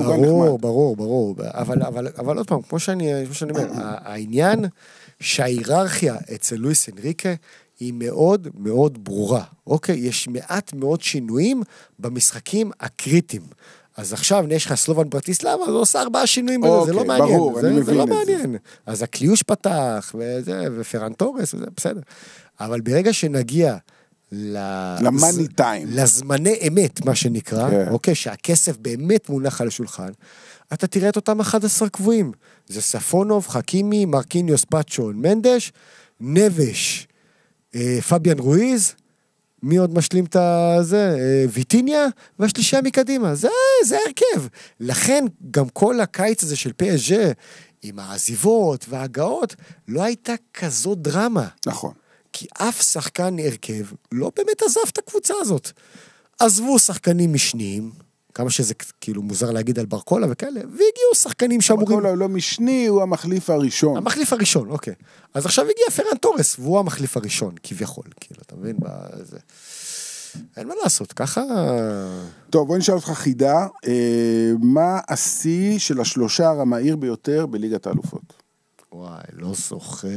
ברור. אבל עוד פעם, כמו שאני אומר, העניין שההיררכיה אצל לואיס אנריקה היא מאוד מאוד ברורה, אוקיי? יש מעט מאוד שינויים במשחקים הקריטיים. אז עכשיו יש לך סלובן ברטיסלבה, אז הוא עושה 4 שינויים בזה, זה לא מעניין. ברור, אני מבין את זה. אז הקליוש פתח, ופרן טורס, וזה בסדר. אבל ברגע שנגיע למאני טיים, לזמני אמת, מה שנקרא, אוקיי, שהכסף באמת מונח על השולחן, אתה תראה את אותם 11 קבועים. זה ספונוב, חכימי, מרקיניוס, פאצ'ון, מנדש, נבש, פביאן רואיז, מי עוד משלים את זה? ויטיניה, והשלישה מקדימה. זה הרכב. לכן גם כל הקיץ הזה של PSG, עם העזיבות וההגעות, לא הייתה כזו דרמה. נכון. כי אף שחקן הרכב לא באמת עזב את הקבוצה הזאת. עזבו שחקנים משניים, כמה שזה כאילו מוזר להגיד על ברקולה וכאלה, והגיעו שחקנים שאמורים... ברקולה הוא לא משני, הוא המחליף הראשון. המחליף הראשון, אוקיי. אז עכשיו הגיע פרן טורס, והוא המחליף הראשון, כביכול, כאילו, אתה מבין? אין מה לעשות, ככה... טוב, בוא נשאל אותך חידה, מה השיא של השלושה המהיר ביותר בליגת האלופות? וואי, לא זוכר...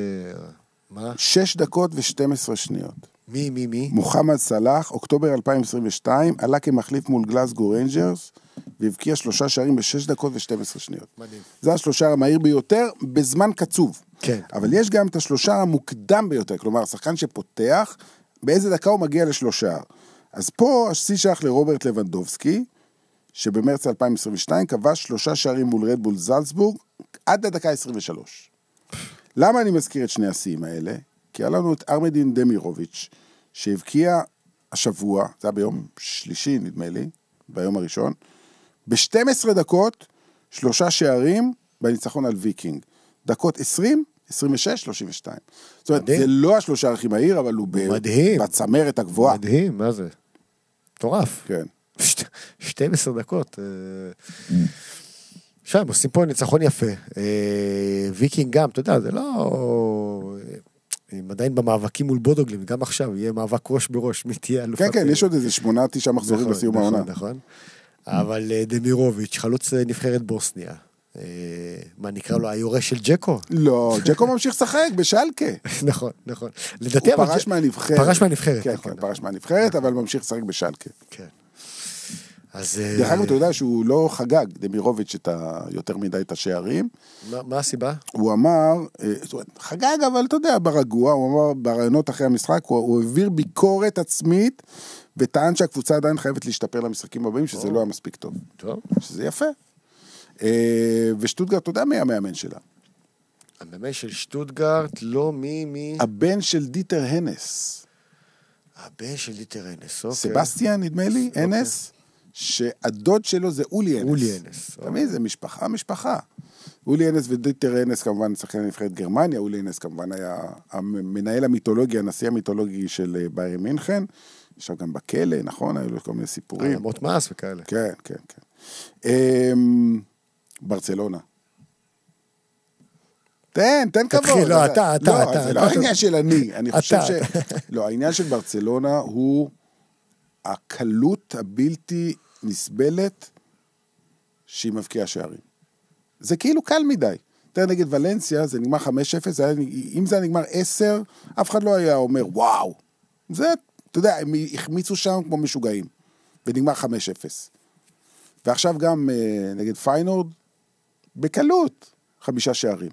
מה? 6 דקות ו-12 שניות. מי? מוחמד סלאח, אוקטובר 2022, עלה כמחליף מול גלאזגו ריינג'רס, והבקיע 3 שערים ב6 דקות ו-12 שניות. מדהים. זה השלושה המהיר ביותר, בזמן קצוב. כן. אבל יש גם את השלושה המוקדם ביותר, כלומר, השחקן שפותח, באיזה דקה הוא מגיע לשלושה. אז פה השיא שייך לרוברט לבנדובסקי, שבמרץ 2022 כבש 3 שערים מול רדבול זלצבורג, עד לדקה 23. למה אני מזכיר את שני השיאים האלה? כי היה לנו את ארמדין דמירוביץ', שהבקיע השבוע, זה היה ביום שלישי נדמה לי, ביום הראשון, ב-12 דקות, 3 שערים בניצחון על ויקינג. דקות 20, 26, 32. זאת אומרת, זה לא השלושה הכי מהיר, אבל הוא בצמרת הגבוהה. מדהים, מה זה? מטורף. כן. 12 דקות. שם, עושים פה ניצחון יפה. ויקינג גם, אתה יודע, זה לא... הם עדיין במאבקים מול בודוגלים, גם עכשיו יהיה מאבק ראש בראש, מי תהיה אלופת... כן, יש עוד איזה 8-9 מחזורים בסיום העונה. נכון. אבל דמירוביץ', חלוץ נבחרת בוסניה. מה נקרא לו, היורש של ג'קו? לא, ג'קו ממשיך לשחק בשלקה. נכון. הוא פרש מהנבחרת. פרש מהנבחרת, כן, פרש מהנבחרת, אבל ממשיך לשחק בשלקה. כן. דרך אגב, אתה יודע שהוא לא חגג, דמירוביץ' יותר מדי את השערים. מה הסיבה? הוא אמר, חגג, אבל אתה יודע, ברגוע, הוא אמר, ברעיונות אחרי המשחק, הוא העביר ביקורת עצמית, וטען שהקבוצה עדיין חייבת להשתפר למשחקים הבאים, שזה לא היה מספיק טוב. שזה יפה. ושטוטגרט, אתה יודע מי המאמן שלה? המאמן של שטוטגרט, לא מי... הבן של דיטר הנס. הבן של דיטר הנס, אוקיי. סבסטיאן, נדמה לי, הנס, שהדוד שלו זה אולי הנס. אולי הנס. תמיד זה משפחה. אולי הנס ודיטר הנס כמובן שחקן נבחרת גרמניה, אולי הנס כמובן היה המנהל המיתולוגי, הנשיא המיתולוגי של ביירן מינכן, עכשיו גם בכלא, נכון? היו לו כל מיני סיפורים. עמות מס וכאלה. כן. ברצלונה. תן כבוד. לא, אתה. זה לא העניין של אני חושב לא, העניין של ברצלונה הוא הקלות הבלתי נסבלת שהיא מבקיעה שערים. זה כאילו קל מדי. תראה, נגד ולנסיה, זה נגמר 5-0, אם זה נגמר 10, אף אחד לא היה אומר, וואו. זה, אתה יודע, הם החמיצו שם כמו משוגעים. ונגמר 5-0. ועכשיו גם נגד פיינורד, בקלות, 5 שערים.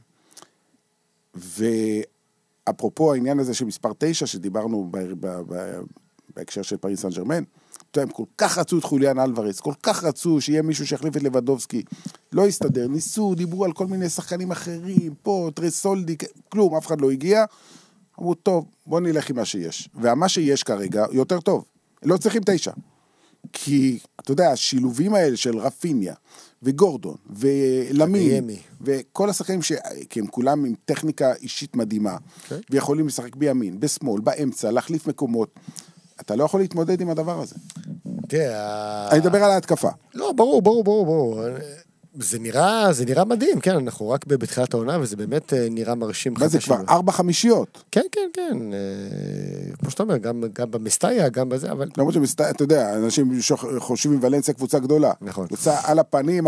ואפרופו העניין הזה של מספר 9, שדיברנו בהקשר של פריס סן ז'רמן, הם כל כך רצו את חוליאן אלוורס, כל כך רצו שיהיה מישהו שיחליף את לבנדובסקי, לא הסתדר, ניסו, דיברו על כל מיני שחקנים אחרים, פה, טרסולדי, כלום, אף אחד לא הגיע, אמרו, טוב, בוא נלך עם מה שיש. ומה שיש כרגע יותר טוב, לא צריכים 9. כי, אתה יודע, השילובים האלה של רפיניה, וגורדון, ולמין, וכל השחקנים כי הם כולם עם טכניקה אישית מדהימה, ויכולים לשחק בימין, בשמאל, באמצע, להחליף מקומות, אתה לא יכול להתמודד עם הדבר הזה. אני מדבר על ההתקפה. לא, ברור. זה נראה מדהים, כן, אנחנו רק בתחילת העונה, וזה באמת נראה מרשים. מה זה כבר 4 חמישיות? כן. כמו שאתה אומר, גם במסטאיה, גם בזה, אבל... למרות שמסטאיה, אתה יודע, אנשים חושבים עם ולנסיה קבוצה גדולה. נכון. קבוצה על הפנים,